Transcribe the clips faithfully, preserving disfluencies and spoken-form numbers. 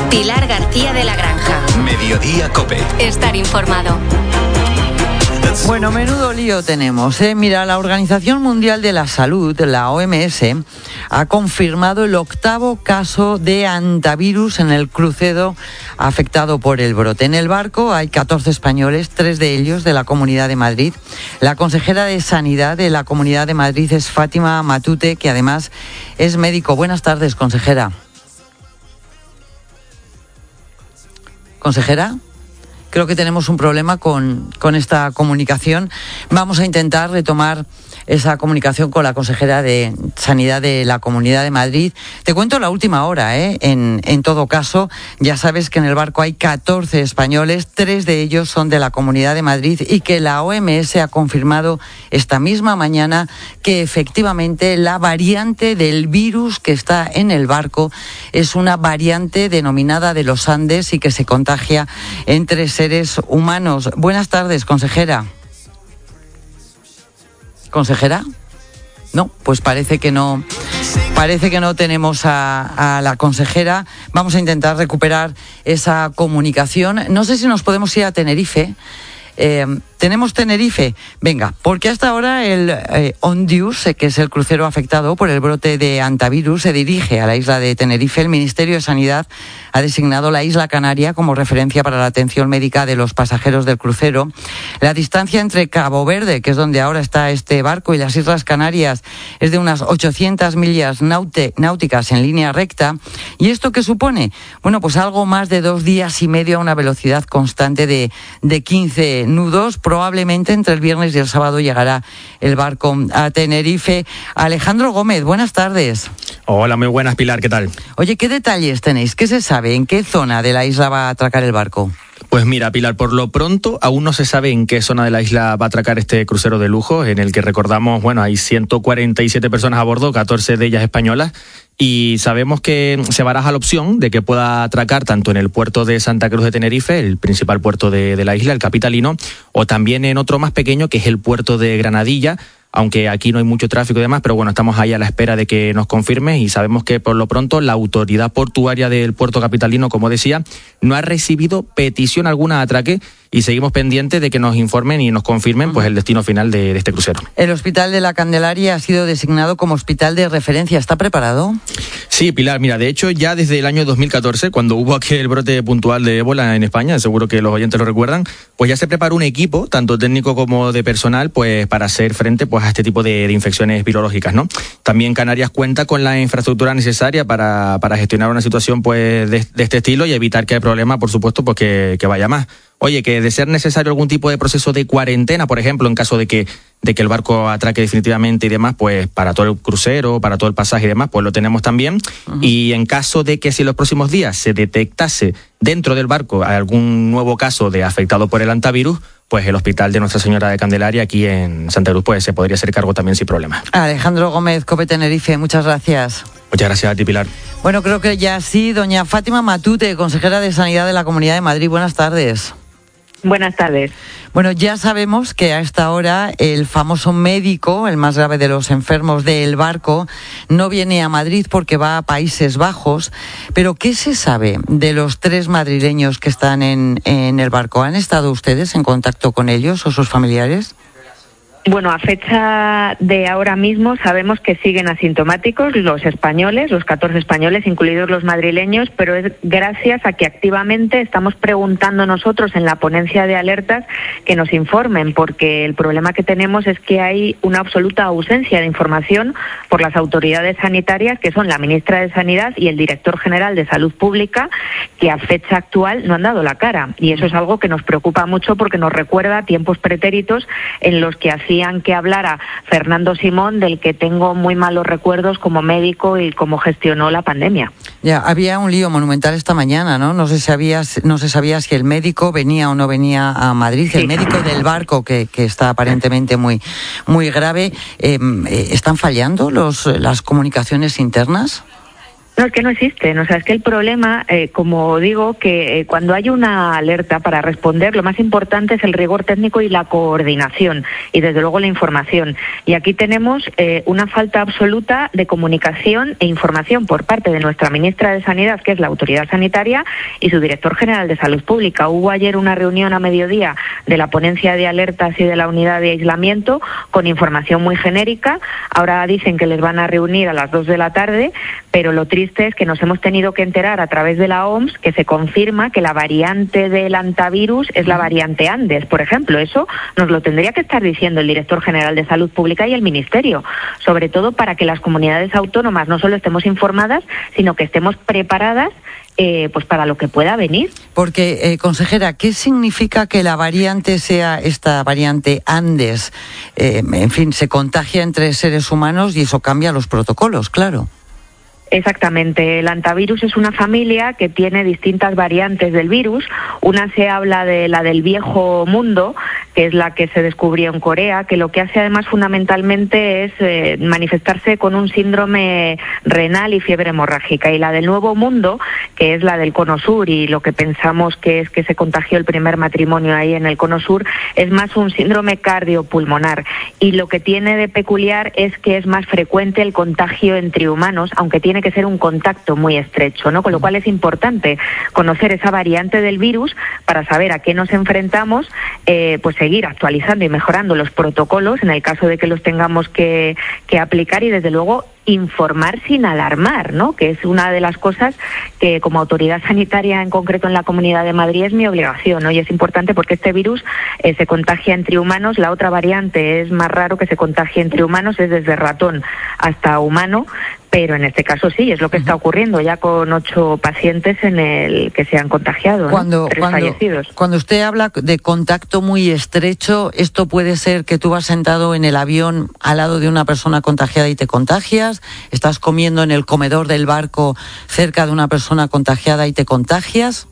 Pilar García de la Granja. Mediodía COPE. Estar informado. Bueno, menudo lío tenemos, ¿eh? Mira, la Organización Mundial de la Salud, la O M S, ha confirmado el octavo caso de hantavirus en el crucero afectado por el brote. En el barco hay catorce españoles, tres de ellos de la Comunidad de Madrid. La consejera de Sanidad de la Comunidad de Madrid es Fátima Matute, que además es médico. Buenas tardes, consejera. ¿Consejera? Creo que tenemos un problema con, con esta comunicación. Vamos a intentar retomar esa comunicación con la consejera de Sanidad de la Comunidad de Madrid. Te cuento la última hora, ¿eh? En, en todo caso, ya sabes que en el barco hay catorce españoles, tres de ellos son de la Comunidad de Madrid y que la O M S ha confirmado esta misma mañana que efectivamente la variante del virus que está en el barco es una variante denominada de los Andes y que se contagia entre seres humanos. Buenas tardes, consejera. ¿Consejera? No, pues parece que no, parece que no tenemos a, a la consejera. Vamos a intentar recuperar esa comunicación. No sé si nos podemos ir a Tenerife. Eh, ¿Tenemos Tenerife? Venga, porque hasta ahora el eh, Ondius, que es el crucero afectado por el brote de hantavirus, se dirige a la isla de Tenerife. El Ministerio de Sanidad ha designado la isla Canaria como referencia para la atención médica de los pasajeros del crucero. La distancia entre Cabo Verde, que es donde ahora está este barco, y las Islas Canarias es de unas ochocientas millas náuticas en línea recta. ¿Y esto qué supone? Bueno, pues algo más de dos días y medio a una velocidad constante de, de quince nudos. Probablemente entre el viernes y el sábado llegará el barco a Tenerife. Alejandro Gómez, buenas tardes. Hola, muy buenas, Pilar, ¿qué tal? Oye, ¿qué detalles tenéis? ¿Qué se sabe? ¿En qué zona de la isla va a atracar el barco? Pues mira, Pilar, por lo pronto aún no se sabe en qué zona de la isla va a atracar este crucero de lujo, en el que recordamos, bueno, hay ciento cuarenta y siete personas a bordo, catorce de ellas españolas, y sabemos que se baraja la opción de que pueda atracar tanto en el puerto de Santa Cruz de Tenerife, el principal puerto de, de la isla, el capitalino, o también en otro más pequeño, que es el puerto de Granadilla, aunque aquí no hay mucho tráfico y demás, pero bueno, estamos ahí a la espera de que nos confirme y sabemos que por lo pronto la autoridad portuaria del puerto capitalino, como decía, no ha recibido petición alguna de atraque y seguimos pendientes de que nos informen y nos confirmen pues el destino final de, de este crucero. El Hospital de la Candelaria ha sido designado como hospital de referencia. ¿Está preparado? Sí, Pilar, mira, de hecho ya desde el año dos mil catorce, cuando hubo aquel brote puntual de ébola en España, seguro que los oyentes lo recuerdan, pues ya se preparó un equipo, tanto técnico como de personal, pues para hacer frente pues a este tipo de, de infecciones virológicas, ¿no? También Canarias cuenta con la infraestructura necesaria para, para gestionar una situación pues de, de este estilo y evitar que el problema, por supuesto, pues que, que vaya más. Oye, que de ser necesario algún tipo de proceso de cuarentena, por ejemplo, en caso de que de que el barco atraque definitivamente y demás, pues para todo el crucero, para todo el pasaje y demás, pues lo tenemos también. Uh-huh. Y en caso de que si en los próximos días se detectase dentro del barco algún nuevo caso de afectado por el hantavirus, pues el Hospital de Nuestra Señora de Candelaria aquí en Santa Cruz pues se podría hacer cargo también sin problema. Alejandro Gómez, COPE Tenerife, muchas gracias. Muchas gracias a ti, Pilar. Bueno, creo que ya sí, doña Fátima Matute, consejera de Sanidad de la Comunidad de Madrid. Buenas tardes. Buenas tardes. Bueno, ya sabemos que a esta hora el famoso médico, el más grave de los enfermos del barco, no viene a Madrid porque va a Países Bajos. Pero ¿qué se sabe de los tres madrileños que están en, en el barco? ¿Han estado ustedes en contacto con ellos o sus familiares? Bueno, a fecha de ahora mismo sabemos que siguen asintomáticos los españoles, los catorce españoles, incluidos los madrileños, pero es gracias a que activamente estamos preguntando nosotros en la ponencia de alertas que nos informen, porque el problema que tenemos es que hay una absoluta ausencia de información por las autoridades sanitarias, que son la ministra de Sanidad y el director general de Salud Pública, que a fecha actual no han dado la cara. Y eso es algo que nos preocupa mucho porque nos recuerda tiempos pretéritos en los que hacía que hablara Fernando Simón, del que tengo muy malos recuerdos como médico y cómo gestionó la pandemia. Ya, había un lío monumental esta mañana, ¿no? No se sabía, no se sabía si el médico venía o no venía a Madrid, sí. El médico del barco, que, que está aparentemente muy, muy grave. Eh, ¿Están fallando los, las comunicaciones internas? No, es que no existen. O sea, es que el problema, eh, como digo, que eh, cuando hay una alerta para responder, lo más importante es el rigor técnico y la coordinación, y desde luego la información. Y aquí tenemos eh, una falta absoluta de comunicación e información por parte de nuestra ministra de Sanidad, que es la autoridad sanitaria, y su director general de Salud Pública. Hubo ayer una reunión a mediodía de la ponencia de alertas y de la unidad de aislamiento con información muy genérica. Ahora dicen que les van a reunir a las dos de la tarde, pero lo triste es que nos hemos tenido que enterar a través de la O M S que se confirma que la variante del antivirus es la variante Andes, por ejemplo. Eso nos lo tendría que estar diciendo el director general de Salud Pública y el Ministerio, sobre todo para que las comunidades autónomas no solo estemos informadas, sino que estemos preparadas eh, pues para lo que pueda venir. Porque, eh, consejera, ¿qué significa que la variante sea esta variante Andes? Eh, en fin, se contagia entre seres humanos y eso cambia los protocolos, claro. Exactamente. El antivirus es una familia que tiene distintas variantes del virus. Una se habla de la del viejo mundo, que es la que se descubrió en Corea, que lo que hace además fundamentalmente es eh, manifestarse con un síndrome renal y fiebre hemorrágica. Y la del nuevo mundo, que es la del cono sur, y lo que pensamos que es que se contagió el primer matrimonio ahí en el cono sur, es más un síndrome cardiopulmonar. Y lo que tiene de peculiar es que es más frecuente el contagio entre humanos, aunque tiene que ser un contacto muy estrecho, ¿no? Con lo cual es importante conocer esa variante del virus para saber a qué nos enfrentamos, eh, pues seguir actualizando y mejorando los protocolos en el caso de que los tengamos que, que aplicar, y desde luego informar sin alarmar, ¿no? Que es una de las cosas que como autoridad sanitaria, en concreto en la Comunidad de Madrid, es mi obligación, ¿no? Y es importante porque este virus eh, se contagia entre humanos. La otra variante es más raro que se contagie entre humanos, es desde ratón hasta humano, pero en este caso sí, es lo que está ocurriendo ya con ocho pacientes en el que se han contagiado, cuando, ¿no? Tres cuando, fallecidos. Cuando usted habla de contacto muy estrecho, ¿esto puede ser que tú vas sentado en el avión al lado de una persona contagiada y te contagias? ¿Estás comiendo en el comedor del barco cerca de una persona contagiada y te contagias?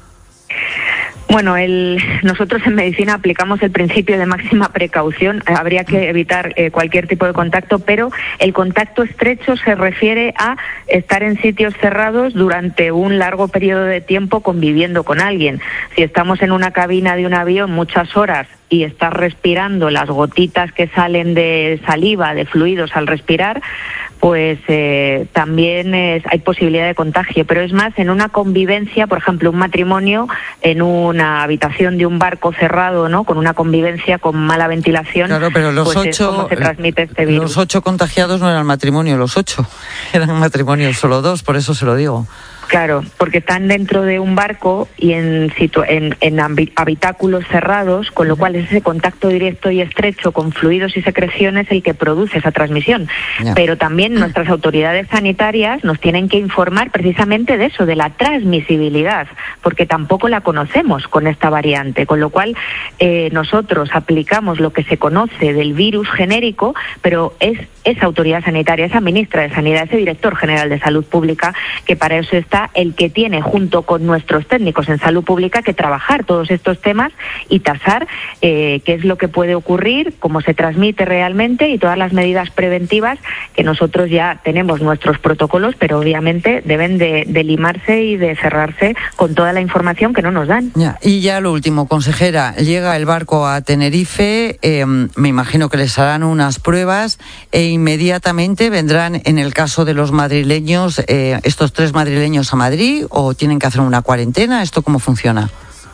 Bueno, el, nosotros en medicina aplicamos el principio de máxima precaución. Eh, habría que evitar eh, cualquier tipo de contacto, pero el contacto estrecho se refiere a estar en sitios cerrados durante un largo periodo de tiempo conviviendo con alguien. Si estamos en una cabina de un avión muchas horas y estás respirando las gotitas que salen de saliva, de fluidos al respirar, pues eh, también es, hay posibilidad de contagio, pero es más en una convivencia, por ejemplo, un matrimonio en una habitación de un barco cerrado, ¿no? Con una convivencia con mala ventilación. Claro, pero los pues ocho, es como se transmite este virus. Los ocho contagiados no eran matrimonio, los ocho eran matrimonio solo dos, por eso se lo digo. Claro, porque están dentro de un barco y en, situ- en, en habitáculos cerrados, con lo cual es ese contacto directo y estrecho con fluidos y secreciones el que produce esa transmisión. Yeah. Pero también nuestras autoridades sanitarias nos tienen que informar precisamente de eso, de la transmisibilidad, porque tampoco la conocemos con esta variante, con lo cual eh, nosotros aplicamos lo que se conoce del virus genérico, pero es esa autoridad sanitaria, esa ministra de Sanidad, ese director general de Salud Pública, que para eso está el que tiene, junto con nuestros técnicos en salud pública, que trabajar todos estos temas y tasar eh, qué es lo que puede ocurrir, cómo se transmite realmente y todas las medidas preventivas que nosotros ya tenemos nuestros protocolos, pero obviamente deben de, de limarse y de cerrarse con toda la información que no nos dan. Ya, y ya lo último, consejera, llega el barco a Tenerife, eh, me imagino que les harán unas pruebas e inmediatamente vendrán, en el caso de los madrileños, eh, estos tres madrileños a Madrid, o tienen que hacer una cuarentena. ¿Esto cómo funciona?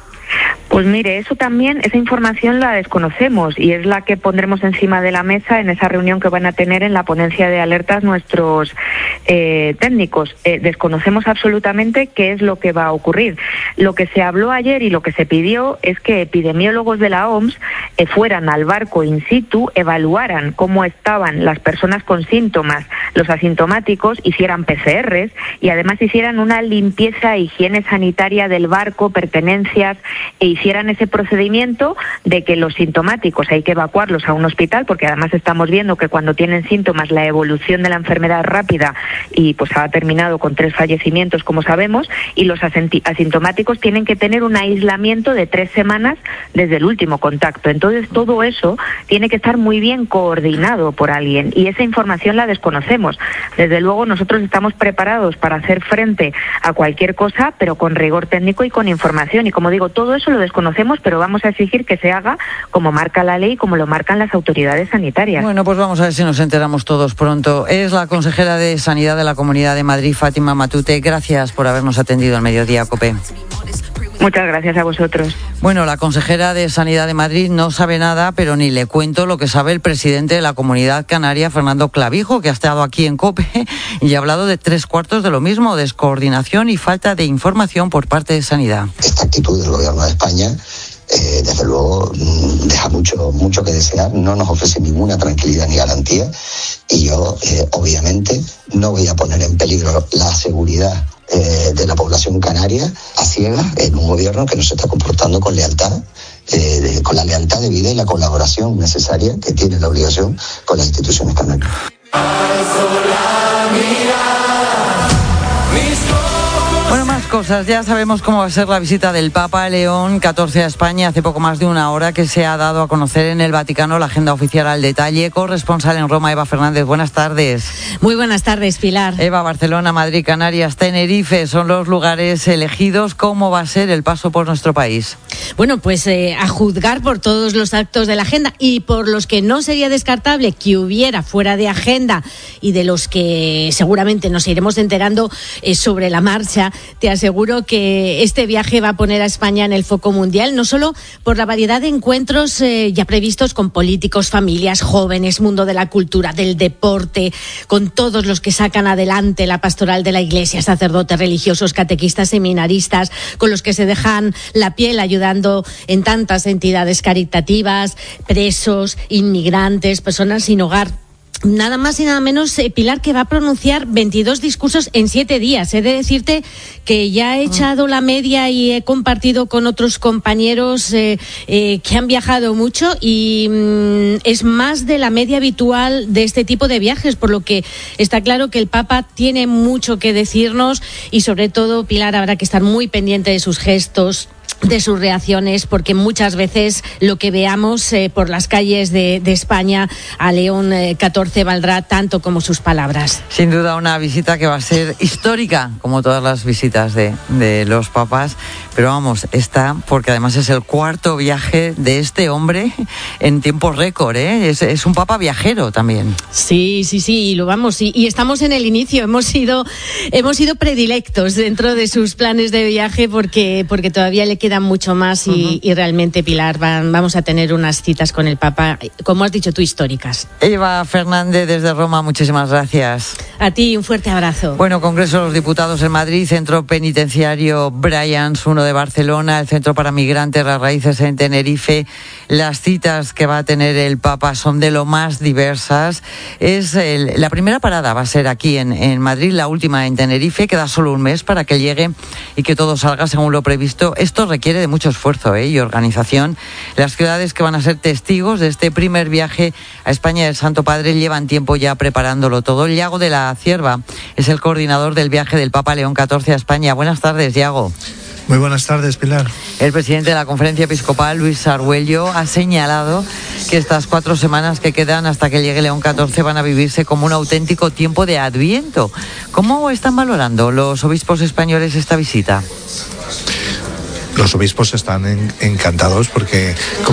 Pues mire, eso también, esa información la desconocemos y es la que pondremos encima de la mesa en esa reunión que van a tener en la ponencia de alertas nuestros eh, técnicos. Eh, desconocemos absolutamente qué es lo que va a ocurrir. Lo que se habló ayer y lo que se pidió es que epidemiólogos de la O M S eh, fueran al barco in situ, evaluaran cómo estaban las personas con síntomas, los asintomáticos, hicieran P C Rs y además hicieran una limpieza e higiene sanitaria del barco, pertenencias e hicieran ese procedimiento de que los sintomáticos hay que evacuarlos a un hospital, porque además estamos viendo que cuando tienen síntomas la evolución de la enfermedad es rápida y pues ha terminado con tres fallecimientos, como sabemos, y los asintomáticos tienen que tener un aislamiento de tres semanas desde el último contacto. Entonces todo eso tiene que estar muy bien coordinado por alguien y esa información la desconocemos. Desde luego nosotros estamos preparados para hacer frente a cualquier cosa, pero con rigor técnico y con información. Y como digo, todo eso lo desconocemos, pero vamos a exigir que se haga como marca la ley, como lo marcan las autoridades sanitarias. Bueno, pues vamos a ver si nos enteramos todos pronto. Es la consejera de Sanidad de la Comunidad de Madrid, Fátima Matute. Gracias por habernos atendido al Mediodía, COPE. Muchas gracias a vosotros. Bueno, la consejera de Sanidad de Madrid no sabe nada, pero ni le cuento lo que sabe el presidente de la Comunidad Canaria, Fernando Clavijo, que ha estado aquí en COPE y ha hablado de tres cuartos de lo mismo, descoordinación y falta de información por parte de Sanidad. Esta actitud del Gobierno de España, eh, desde luego, deja mucho, mucho que desear, no nos ofrece ninguna tranquilidad ni garantía y yo, eh, obviamente, no voy a poner en peligro la seguridad Eh, de la población canaria a ciegas en un gobierno que no se está comportando con lealtad, eh, de, con la lealtad debida y la colaboración necesaria que tiene la obligación con las instituciones canarias. Bueno, más cosas. Ya sabemos cómo va a ser la visita del Papa León catorce a España. Hace poco más de una hora que se ha dado a conocer en el Vaticano la agenda oficial al detalle. Corresponsal en Roma, Eva Fernández. Buenas tardes. Muy buenas tardes, Pilar. Eva, Barcelona, Madrid, Canarias, Tenerife son los lugares elegidos. ¿Cómo va a ser el paso por nuestro país? Bueno, pues eh, a juzgar por todos los actos de la agenda y por los que no sería descartable que hubiera fuera de agenda y de los que seguramente nos iremos enterando eh, sobre la marcha, te aseguro que este viaje va a poner a España en el foco mundial, no solo por la variedad de encuentros eh, ya previstos con políticos, familias, jóvenes, mundo de la cultura, del deporte, con todos los que sacan adelante la pastoral de la Iglesia, sacerdotes, religiosos, catequistas, seminaristas, con los que se dejan la piel ayudando en tantas entidades caritativas, presos, inmigrantes, personas sin hogar. Nada más y nada menos, eh, Pilar, que va a pronunciar veintidós discursos en siete días. He de decirte que ya he echado la media y he compartido con otros compañeros eh, eh, que han viajado mucho y mm, es más de la media habitual de este tipo de viajes, por lo que está claro que el Papa tiene mucho que decirnos y sobre todo, Pilar, habrá que estar muy pendiente de sus gestos, de sus reacciones, porque muchas veces lo que veamos eh, por las calles de, de España a León catorce valdrá tanto como sus palabras. Sin duda una visita que va a ser histórica, como todas las visitas de, de los papas, pero vamos, está porque además es el cuarto viaje de este hombre en tiempo récord, ¿eh? Es, es un papa viajero también. Sí, sí, sí, y lo vamos, y, y estamos en el inicio, hemos sido, hemos sido predilectos dentro de sus planes de viaje porque, porque todavía le queda quedan mucho más y, uh-huh. y realmente, Pilar, van, vamos a tener unas citas con el Papa, como has dicho tú, históricas. Eva Fernández desde Roma, muchísimas gracias. A ti, un fuerte abrazo. Bueno, Congreso de los Diputados en Madrid, Centro Penitenciario Bryans, uno de Barcelona, el Centro para Migrantes, Las Raíces en Tenerife. Las citas que va a tener el Papa son de lo más diversas. Es el, la primera parada va a ser aquí en, en Madrid, la última en Tenerife. Queda solo un mes para que llegue y que todo salga según lo previsto. Esto requiere de mucho esfuerzo ¿eh? y organización. Las ciudades que van a ser testigos de este primer viaje a España del Santo Padre llevan tiempo ya preparándolo todo. Iago de la Cierva es el coordinador del viaje del Papa León catorce a España. Buenas tardes, Iago. Muy buenas tardes, Pilar. El presidente de la Conferencia Episcopal, Luis Argüello, ha señalado que estas cuatro semanas que quedan hasta que llegue León catorce van a vivirse como un auténtico tiempo de Adviento. ¿Cómo están valorando los obispos españoles esta visita? Los obispos están en, encantados porque, como